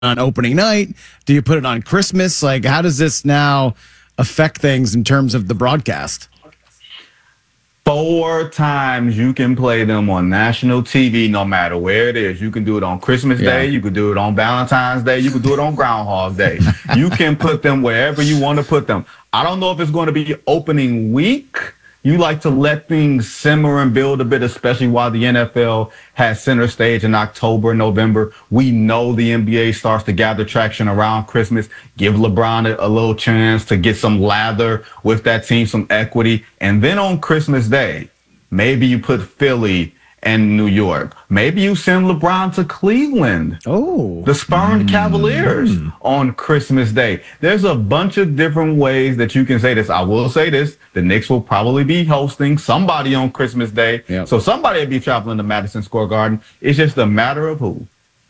on opening night? Do you put it on Christmas? Like, how does this now affect things in terms of the broadcast? 4 times you can play them on national TV, no matter where it is. You can do it on Christmas Day. You can do it on Valentine's Day. You can do it on Groundhog Day. You can put them wherever you want to put them. I don't know if it's going to be opening week. You like to let things simmer and build a bit, especially while the NFL has center stage in October, November. We know the NBA starts to gather traction around Christmas. Give LeBron a little chance to get some lather with that team, some equity. And then on Christmas Day, maybe you put Philly and New York. Maybe you send LeBron to Cleveland. Oh, the spurned Cavaliers on Christmas Day. There's a bunch of different ways that you can say this. I will say this. The Knicks will probably be hosting somebody on Christmas Day. Yep. So somebody will be traveling to Madison Square Garden. It's just a matter of who.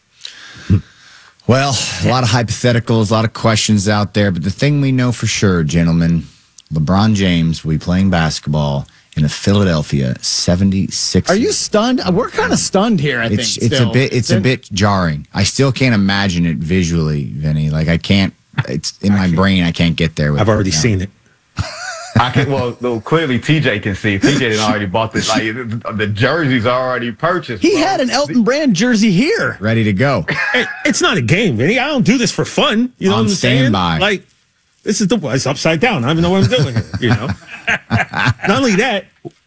Well, a lot of hypotheticals, a lot of questions out there. But the thing we know for sure, gentlemen, LeBron James will be playing basketball in the Philadelphia 76ers. Are you stunned? We're kind of stunned here, I think. It's a bit jarring. I still can't imagine it visually, Vinny. Like, I can't, it's in my brain, I can't get there with I've already seen it. Well, clearly TJ can see. TJ had already bought this. Like, the jerseys are already purchased. He had an Elton Brand jersey here. ready to go. Hey, it's not a game, Vinny. I don't do this for fun. You know On what I'm saying? standby. Like, this is it's upside down. I don't even know what I'm doing here, you know? Not only that,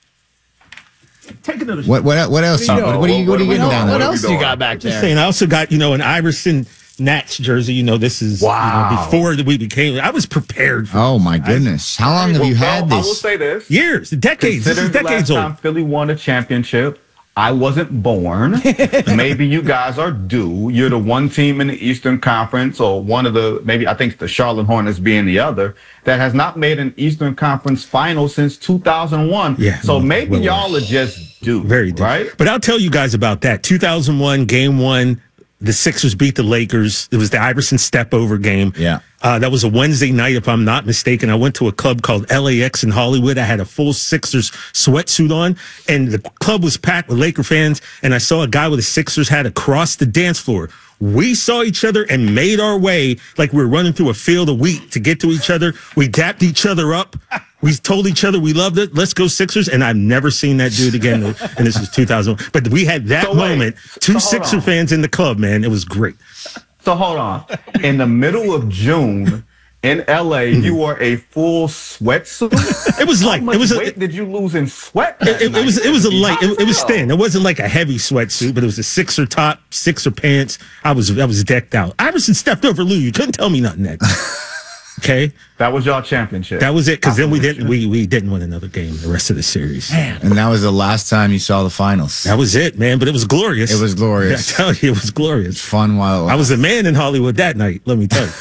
take another shot. What else? What are you getting down there? What else you got back Just there? saying, I also got, an Iverson Nats jersey. This is before we became. I was prepared for Oh, my goodness. How long have you had I will this? say this. years, decades. This is Considering the decades last old. time Philly won a championship, I wasn't born. Maybe you guys are due. You're the one team in the Eastern Conference, or one of the, maybe I think the Charlotte Hornets being the other, that has not made an Eastern Conference final since 2001. Yeah, so maybe well, y'all are just due. Very due. right? But I'll tell you guys about that. 2001, game 1. The Sixers beat the Lakers. It was the Iverson step-over game. Yeah. That was a Wednesday night, if I'm not mistaken. I went to a club called LAX in Hollywood. I had a full Sixers sweatsuit on, and the club was packed with Laker fans, and I saw a guy with a Sixers hat across the dance floor. We saw each other and made our way like we were running through a field of wheat to get to each other. We dapped each other up. We told each other we loved it. Let's go Sixers. And I've never seen that dude again. And this was 2000. But we had that moment. Two Sixer fans in the club, man. It was great. So hold on. In the middle of June in LA, you wore a full sweatsuit. It was light. How much It was weight did you lose in sweat? It was a light. It was thin. It wasn't like a heavy sweatsuit, but it was a Sixer top, Sixer pants. I was decked out. Iverson stepped over Lou. You couldn't tell me nothing next. Okay, That was y'all championship. that was it. Because then we didn't win another game the rest of the series. And that was the last time you saw the finals. That was it, man. But it was glorious. It was glorious. I tell you, it was glorious. Fun while it I was a man in Hollywood that night. Let me tell you.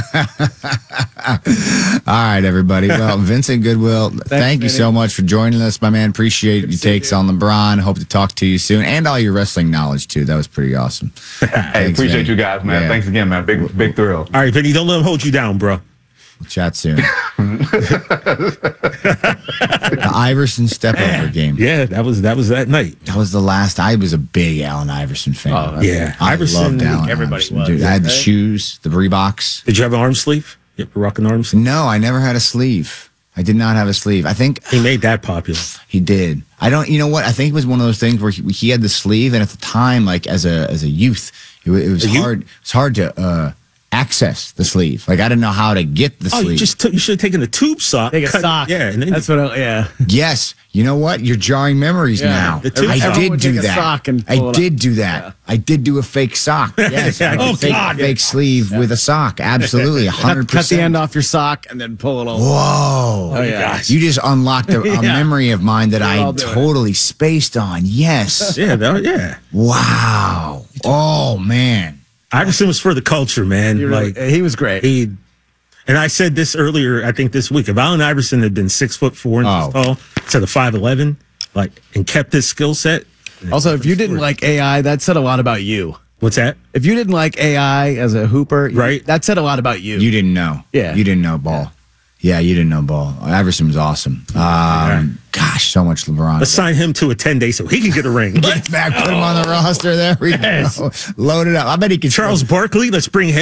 All right, everybody. Well, Vincent Goodwill, thank you so much for joining us, my man. Appreciate your takes on LeBron. Hope to talk to you soon, and all your wrestling knowledge too. That was pretty awesome. Hey, Thanks, appreciate man. you guys, man. Yeah. Thanks again, man. Big thrill. All right, Vinny, don't let him hold you down, bro. We'll chat soon. The Iverson step over game. Yeah, that was that night. That was the last. I was a big Allen Iverson fan. Yeah, I Iverson. loved Allen everybody Iverson, was, dude. I had the right? shoes, the Reeboks. Did you have an arm sleeve? You ever rock an arm sleeve? No, I never had a sleeve. I did not have a sleeve. I think He made that popular. he did. I don't. You know what? I think it was one of those things where he had the sleeve, and at the time, like as a youth, it was hard. It was hard to access the sleeve. Like I didn't know how to get the Oh, sleeve. you should have taken a tube sock. Take a cut- sock. Yeah, and then That's what. Yeah. Yes. You know what? You're jarring memories Yeah. now. The two- I Everyone did would do take a that. sock and I pull it did up. do that. Yeah. I did do a fake sock. Yes. I did Oh, fake, God. fake sleeve with a sock. Absolutely. 100%. Cut the end off your sock and then pull it over. Whoa. Oh, yeah. You just unlocked a Yeah. memory of mine that I all do it. totally spaced on. Yes. Yeah, yeah. Wow. Oh, man. Iverson was for the culture, man. He was great. And I said this earlier, I think this week. If Allen Iverson had been 6'4" Oh. tall instead of 5'11", and kept this skill set. Also, if you didn't like AI, that said a lot about you. What's that? If you didn't like AI as a hooper, Right. that said a lot about you. You didn't know. Yeah. You didn't know ball. Yeah, you didn't know ball. Iverson was awesome. Gosh, so much LeBron. Let's sign him to a 10-day so he can get a ring. Get back, put him on the roster. There we go. Load it up. I bet he could. Charles Barkley, let's bring him.